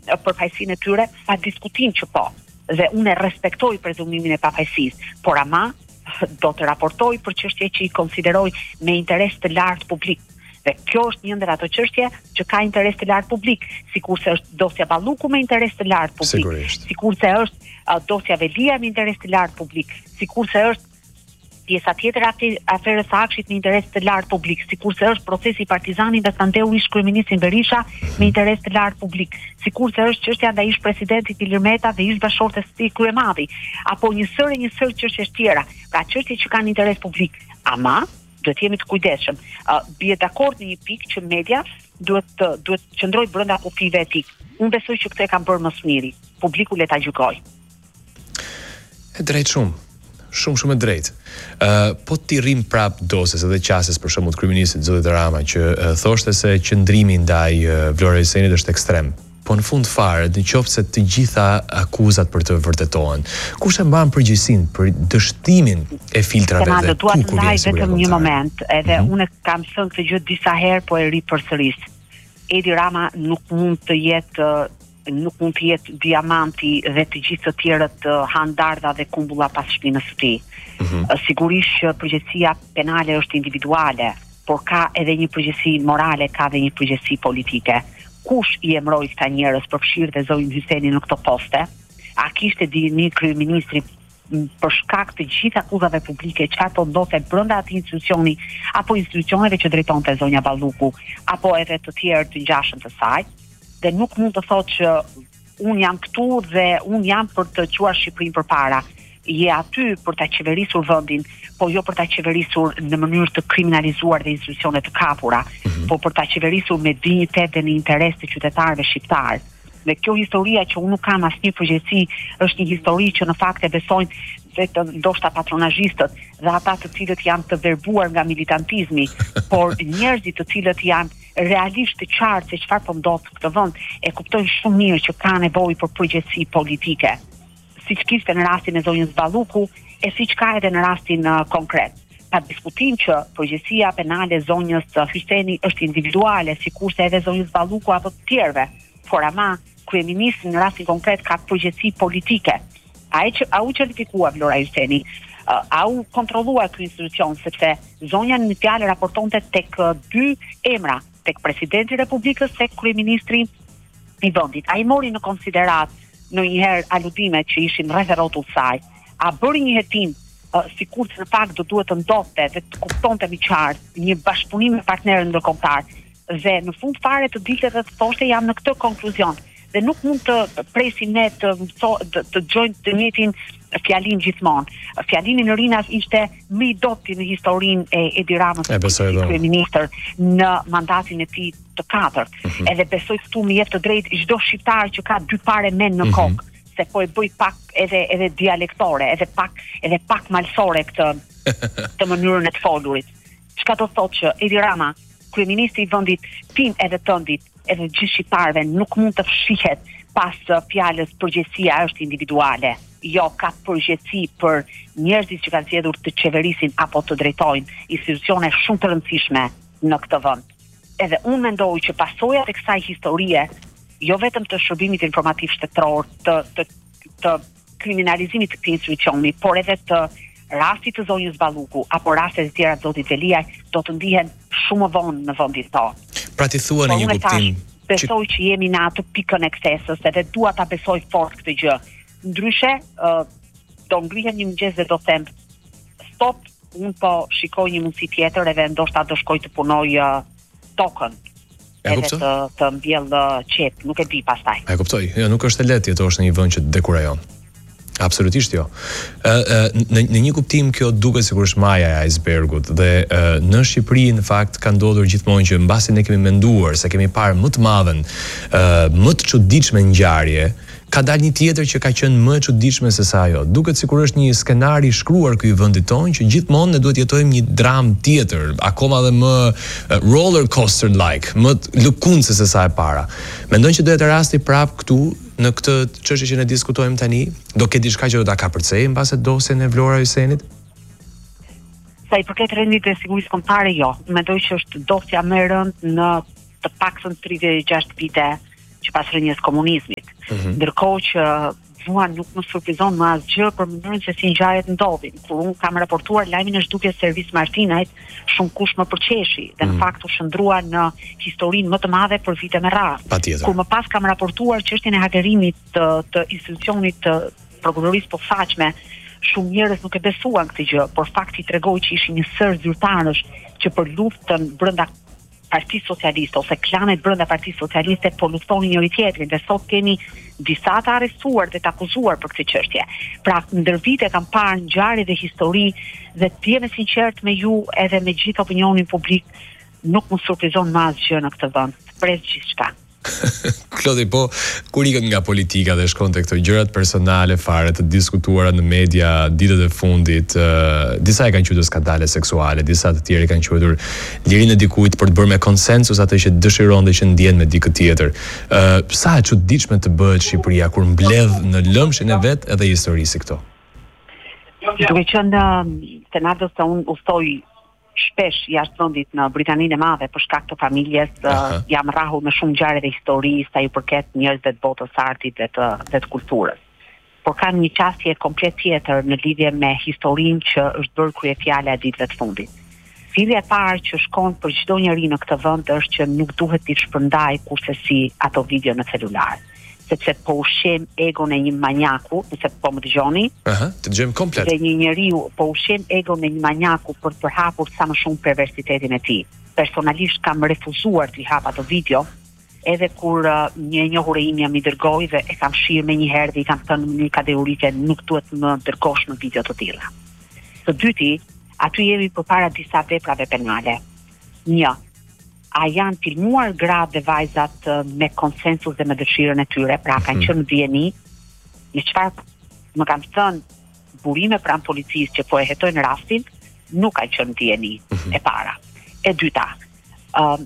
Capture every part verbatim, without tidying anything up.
përfaqësinë e tyre, pa diskutim që po. Dhe unë e respektoj prezumimin e pafajësisë, por ama do të raportoj për çështje që i konsideroj me interes të lartë publik. Dhe kjo është një ndër ato çështje që ka interes të lartë publik, sikurse është dosja Balluku me interes të lartë publik, sikurse është uh, dosja Velia me interes të lartë publik, sikurse është pjesa tjetër e aferës së Akshit me interes të lartë publik, sikurse është procesi Partizani dhe Sandeu ish kryeministin Berisha me interes të lartë publik, sikurse është çështja ndaj ish presidentit Ilir Meta dhe ish bashkëshortes së tij kryemadhi, apo një sër e një sër çështje tjera, pra çështje që kanë interes publik. Ama duhet jemi të kujdesshëm. Uh, bie dakord në një pikë që media duhet të duhet të qëndrojë brenda kufive etik. Unë besoj që këtë e kanë bërë më së miri. Publiku le ta gjykojë. E drejtë shumë. Shumë shumë e drejtë. Uh, po ti rrim prap dosjes edhe qasjes për shembull të kryeministit Zotit Rama që uh, thoshte se qëndrimi ndaj uh, Vlora Jusenit është ekstrem. Po në fund fare, në qoftë se të gjitha akuzat për të vërtetohen, kush e mban përgjegjësinë për dështimin e filtrave dhe ku ku vjen sigurisht. Vetëm një moment, edhe mm-hmm. unë kam thënë këtë gjë disa herë, po e ri përsëris. Edi Rama nuk mund të jetë nuk mund të jetë diamanti dhe të gjithë të tjerët handardha dhe kumbulla pas shpinës së tij. Mm-hmm. Sigurisht që përgjegjësia penale është individuale, por ka edhe një përgjegjësi morale, ka edhe një përgjegjësi politike. Kush i emroi këta njerëz përfshirë dhe zonin Hyseni në këto poste? A kishte dini kryeministri për shkak të gjitha akuzave publike që ato ndodhen brenda atij institucioni apo institucioneve që drejtonte zonja Balluku, apo edhe të tjerë të ngjashëm të saj? Dhe nuk mund të thotë që un jam këtu dhe un jam për të quar Shqipërinë përpara. Je aty për ta qeverisur vendin, po jo për ta qeverisur në mënyrë të kriminalizuar dhe institucione të kapura, mm-hmm. po për ta qeverisur me dinjitet dhe në interes të qytetarëve shqiptar. Dhe kjo historia që unë nuk kam asnjë përgjegjësi, është një histori që në fakt e besojnë vetëm ndoshta patronazhistët dhe ata të cilët janë të verbuar nga militantizmi, por njerëzit të cilët janë realisht të qartë se çfarë po ndodh në këtë vend e kuptojnë shumë mirë që ka nevojë për përgjegjësi politike, siç kishte në rastin e zonjës Balluku e siç ka edhe në rastin uh, konkret. Pa diskutim që përgjegjësia penale e zonjës uh, Hyseni është individuale, sikurse edhe zonjës Balluku apo të tjerëve, por ama kryeministri në rastin konkret ka përgjegjësi politike. Ai që au certifikua Vlora Hyseni, uh, au kontrollua ky institucion sepse zonja në fjalë raportonte tek uh, dy emra, tek presidenti i Republikës, tek kryeministri i vendit. Ai mori në konsiderat në njëherë aludimet që ishin rreth rrotull saj, a bëri një hetim uh, sikur që në fakt do duhet të ndodhte dhe të kuptonte më qartë një bashkëpunim me partnerën ndërkombëtar dhe në fund fare të dilte dhe të thoshte jam në këtë konkluzion dhe nuk mund të presim ne të të, të gjojnë të njëjtin fjalin gjithmonë. Fjalini në Rinas ishte më i dobët në historinë e Edi Ramës si kryeministër në mandatin e tij të katërt. Mm-hmm. Edhe besoj këtu më jep të drejtë çdo shqiptar që ka dy pare mend në kokë, mm-hmm. se po e bëj pak edhe edhe dialektore, edhe pak edhe pak malsore këtë të mënyrën e të folurit. Çka do thotë që Edi Rama, kryeministri i vendit tim edhe tëndit, edhe gjithë shqiptarëve nuk mund të fshihet pas fjalës përgjegjësia është individuale. Jo, ka përgjegjësi për njerëzit që kanë zgjedhur të qeverisin apo të drejtojnë institucione shumë të rëndësishme në këtë vend. Edhe unë mendoj që pasojat e kësaj historie, jo vetëm të shërbimit informativ shtetëror, të, të, të kriminalizimit të këtij institucioni, por edhe të rastit të zonjës Balluku apo rastet e tjera të zotit Veliaj, do të ndihen shumë vonë në vendin tonë. Pra ti thua në një kuptim. Besoj që jemi në atë pikën e ktesës, edhe dua ta besoj fort këtë gjë. Ndryshe, uh, do ngrihem një mëngjes dhe do them stop, unë po shikoj një mundësi tjetër edhe ndoshta do shkoj të punoj uh, tokën. Edhe të, të mbjell uh, qep, nuk e di pastaj. E kuptoj. Jo, nuk është e lehtë jetosh në një vend që të dekurajon. Absolutisht jo. Në, në një kuptim kjo duket sikur është maja e icebergut dhe në Shqipëri në fakt ka ndodhur gjithmonë që mbasi ne kemi menduar se kemi parë më të madhen, më të çuditshme ngjarje, ka dalë një tjetër që ka qenë më e çuditshme se sa ajo. Duket sikur është një skenar i shkruar ky i vendit tonë që gjithmonë ne duhet jetojmë një dramë tjetër, akoma dhe më roller coaster like, më lëkundse se sa e para. Mendon që do të rasti prap këtu në këtë çështje që ne diskutojmë tani, do ketë diçka që do ta kapërcejë mbase dosjen e Vlora Jusenit? Sa i përket rendit të sigurisë kombëtare, jo. Mendoj që është dosja më e rëndë në të paktën tridhjetë e gjashtë vite që pas rënies komunizmit. Mm-hmm. Ndërkohë që mua nuk më surprizon më asgjë për mënyrën se si ngjarjet ndodhin. Kur unë kam raportuar lajmin e zhdukjes Servis Martinajt, shumë kush më përqeshi dhe në mm. fakt u shndrua në historinë më të madhe për vite me radhë. Kur më pas kam raportuar çështjen e hakerimit të, të institucionit të prokurorisë posaçme, shumë njerëz nuk e besuan këtë gjë, por fakti tregoi që ishin një sër zyrtarësh që për luftën brenda Partisë Socialiste ose klanet brenda Partisë Socialiste po luftonin njëri tjetrin dhe sot kemi disa të arrestuar dhe të akuzuar për këtë çështje. Pra, ndër vite kam parë ngjarje dhe histori dhe të jem e sinqert me ju edhe me gjithë opinionin publik, nuk më surprizon më asgjë në këtë vend. Pres gjithçka. Klodi, po, kur ikën nga politika dhe shkon të këto gjërat personale fare të diskutuara në media ditët e fundit, uh, disa e kanë quajtur skandale seksuale, disa të tjerë kanë quajtur lirinë e dikujt për të bërë me konsensus atë që dëshiron dhe që ndjen me dikë tjetër. Uh, sa e çuditshme të bëhet Shqipëria kur mbledh në lëmshin e vet edhe historisë këto. Duke qenë Senado se unë ustoj shpesh jashtë vendit në Britaninë e Madhe për shkak të familjes, uh, jam rrahur me shumë ngjarje dhe histori sa i përket njerëzve të botës artit dhe të, dhe të kulturës. Por kam një çështje komplet tjetër në lidhje me historinë që është bërë kryefjala e ditëve të fundit. Fillja e parë që shkon për çdo njeri në këtë vend është që nuk duhet t'i shpërndaj kurse si ato video në celular, sepse po ushqem egon e një manjaku, nëse po më dëgjoni. Aha, të dëgjojmë komplet. Dhe një njeriu po ushqem egon e një manjaku për të përhapur sa më shumë perversitetin e tij. Personalisht kam refuzuar të hap ato video, edhe kur uh, një njohur e imja mi dërgoi dhe e kam shirë me një herë dhe i kam thënë në mënyrë kategorike nuk duhet më dërgosh në video të tilla. Së dyti, aty jemi përpara disa veprave penale. Një, a janë filmuar gratë dhe vajzat me konsensus dhe me dëshirën e tyre, pra kanë qenë në dieni, në çfarë më kanë thënë burime pranë policisë që po e hetojnë rastin, nuk kanë qenë në dieni e para. E dyta, um,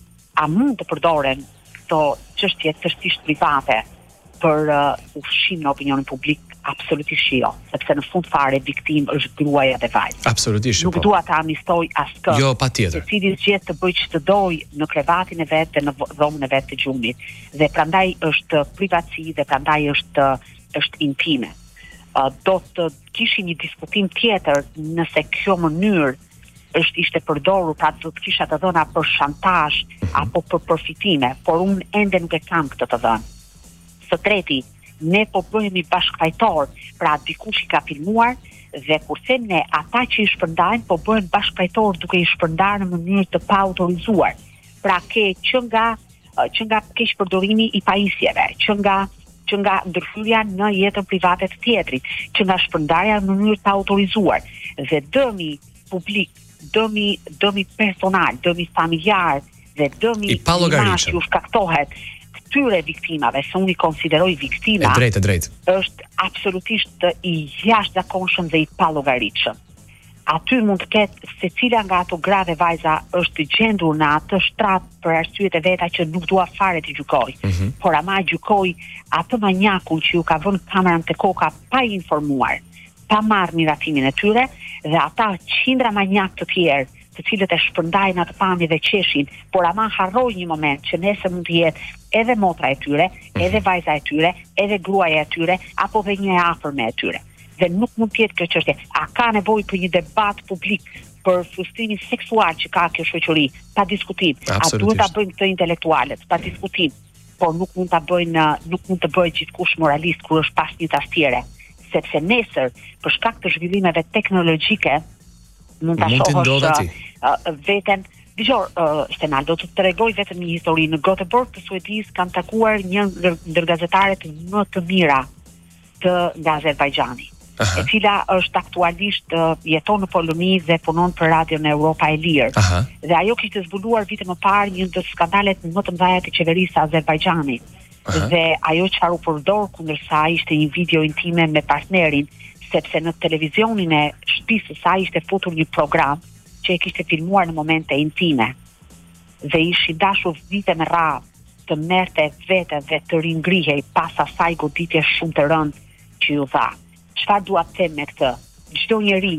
a mund të përdoren këto çështje thjesht private për uh, ushqim në opinionin publik? Absolutisht jo, sepse në fund fare viktim është gruaja dhe vajza. Absolutisht. Nuk dua ta amnistoj askë. Jo, patjetër. Secili zgjedh të bëjë ç'të doj në krevatin e vet dhe në dhomën e vet të gjumit. Dhe prandaj është privatësi dhe prandaj është është intime. Uh, do të kishim një diskutim tjetër nëse kjo mënyrë është ishte përdorur, pra do të kisha të dhëna për shantazh mm-hmm. apo për përfitime, por unë ende nuk e kam këtë të dhënë. Së treti, ne po bëhemi bashkëfajtor, pra dikush i ka filmuar dhe kur them ne, ata që i shpërndajnë po bëhen bashkëfajtor duke i shpërndarë në mënyrë të pa autorizuar. Pra ke që nga që nga keqpërdorimi i pajisjeve, që nga që nga ndërhyrja në jetën private të tjetrit, që nga shpërndarja në mënyrë të autorizuar dhe dëmi publik, dëmi dëmi personal, dëmi familjar dhe dëmi i pallogaritur që shkaktohet këtyre viktimave, se unë i konsideroj viktima, e drejt, e drejt. është absolutisht i jashtëzakonshëm dhe i pallogaritshëm. Aty mund të ketë secila nga ato gra dhe vajza është gjendur në atë shtrat për arsyet e veta që nuk dua fare të gjykoj, mm-hmm. por ama gjykoj atë manjakun që ju ka vënë kamerën te koka pa informuar, pa marrë miratimin e tyre, dhe ata qindra manjak të tjerë të cilët e shpërndajnë atë pamje dhe qeshin, por ama harroj një moment që nesër mund të jetë edhe motra e tyre, edhe vajza e tyre, edhe gruaja e tyre, apo dhe një e afërme e tyre. Dhe nuk mund të jetë kjo çështje. A ka nevojë për një debat publik për frustrimin seksual që ka kjo shoqëri? Pa diskutim. A duhet ta bëjnë këtë intelektualët? Pa diskutim. Por nuk mund ta bëjnë, nuk mund të bëjë gjithkush moralist kur është pas një tastiere, sepse nesër për shkak të zhvillimeve teknologjike mund ta shohësh uh, veten. Dgjoj, uh, Stenal, do të tregoj vetëm një histori. Në Göteborg të Suedisë kanë takuar një ndër gazetaret më të mira të nga Azerbajxhani, e cila është aktualisht uh, jeton në Poloni dhe punon për radion në Europa e Lirë. Aha. Dhe ajo kishte zbuluar vite më parë një ndër skandalet më të mëdha të qeverisë së Azerbajxhanit. Dhe ajo çfarë u përdor kundër saj ishte një video intime me partnerin, sepse në televizionin e shtëpisë së saj ishte futur një program që e kishte filmuar në momente intime. Dhe ishi dashur vite me radhë të merrte vete dhe të ringrihej pas asaj goditje shumë të rëndë që ju dha. Çfarë dua të them me këtë? Çdo njeri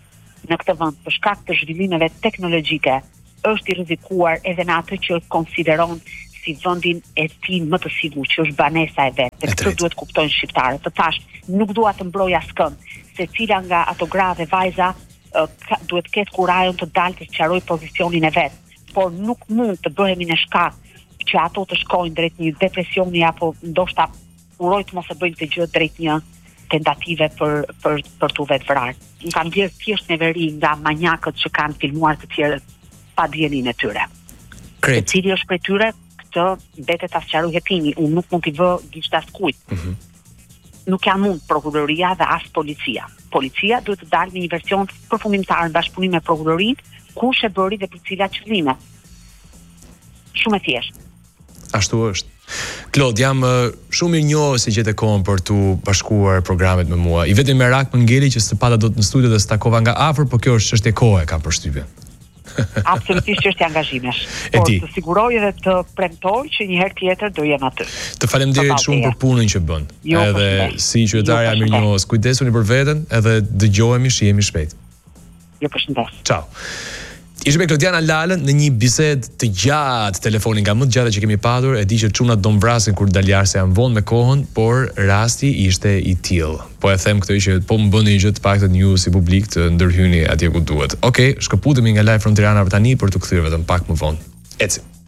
në këtë vend për shkak të zhvillimeve teknologjike është i rrezikuar edhe në atë që konsideron si vendin e tij më të sigurt, që është banesa e vet. Dhe këtë duhet kuptojnë shqiptarët. Të thash, nuk dua të mbroj askënd, se cila nga ato gra dhe vajza uh, ka, duhet ketë kurajon të dalë të sqarojë pozicionin e vet, por nuk mund të bëhemi në shkak që ato të shkojnë drejt një depresioni apo ndoshta uroj të mos e bëjnë këtë gjë drejt një tentative për për për tu vetë vrarë. Unë kam bjerë thjesht në veri nga manjakët që kanë filmuar të tjerë pa dijenin e tyre. Krejt. E cili është prej tyre, këtë mbetet ta sqaroj Hetini, unë nuk mund t'i vë gisht askujt. Mhm. Nuk janë mund prokuroria dhe as policia. Policia duhet të dalë me një version përfundimtar në bashkëpunim me prokurorinë, kush e bëri dhe për cilat qëllime. Shumë e thjeshtë. Ashtu është. Klod, jam uh, shumë i njohur se gjete kohën për tu bashkuar programet me mua. I vetëm merak më ngeli që së pata do të në studio dhe së takova nga afër, por kjo është çështje kohe, kam përshtypjen. Absolutisht çështje angazhimesh. Por të siguroj dhe të premtoj që një herë tjetër do jem aty. Të faleminderit shumë për punën që bën. Jo, edhe si qytetarja e mirënjohës, kujdesuni për veten, edhe dëgjohemi, shihemi shpejt. Jo, përshëndes. Ciao. Ishte me Klodiana Lalën në një bisedë të gjatë, telefonin nga më të gjata që kemi patur, e di që çunat do mvrasin kur daljar se janë vonë me kohën, por rasti ishte i tillë. Po e them këtë që po më bëni gjë të paktën ju si publik të ndërhyni atje ku duhet. Okej, okay, shkëputemi nga Live from Tirana për tani për të kthyer vetëm pak më vonë. Eci.